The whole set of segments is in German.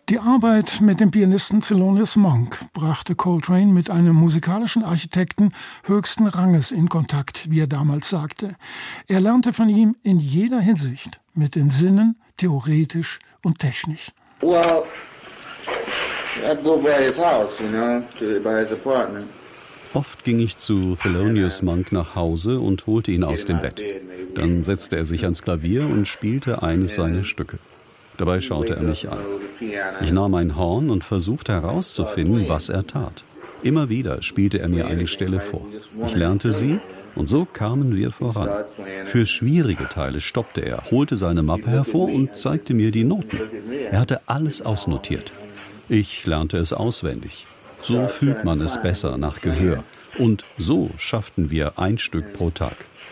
Die Arbeit mit dem Pianisten Thelonious Monk brachte Coltrane mit einem musikalischen Architekten höchsten Ranges in Kontakt, wie er damals sagte. Er lernte von ihm in jeder Hinsicht, mit den Sinnen, theoretisch und technisch. Well, I'd go by his house, by his apartment. Oft ging ich zu Thelonious Monk nach Hause und holte ihn aus dem Bett. Dann setzte er sich ans Klavier und spielte eines seiner Stücke. Dabei schaute er mich an. Ich nahm ein Horn und versuchte herauszufinden, was er tat. Immer wieder spielte er mir eine Stelle vor. Ich lernte sie und so kamen wir voran. Für schwierige Teile stoppte er, holte seine Mappe hervor und zeigte mir die Noten. Er hatte alles ausnotiert. Ich lernte es auswendig. So fühlt man es besser nach Gehör. Und so schafften wir ein Stück pro Tag.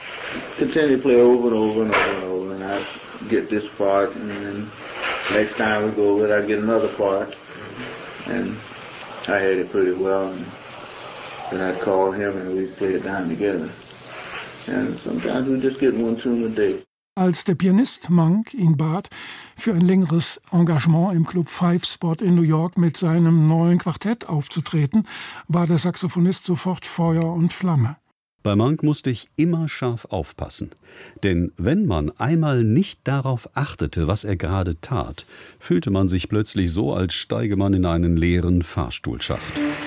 Get this part, and then next time we go over it, I get another part, and I had it pretty well, and then I'd call him and we'd play it down together, and sometimes we just get one tune a day. Als der Pianist Monk ihn bat, für ein längeres Engagement im Club Five Spot in New York mit seinem neuen Quartett aufzutreten, war der Saxophonist sofort Feuer und Flamme. Bei Monk musste ich immer scharf aufpassen. Denn wenn man einmal nicht darauf achtete, was er gerade tat, fühlte man sich plötzlich so, als steige man in einen leeren Fahrstuhlschacht.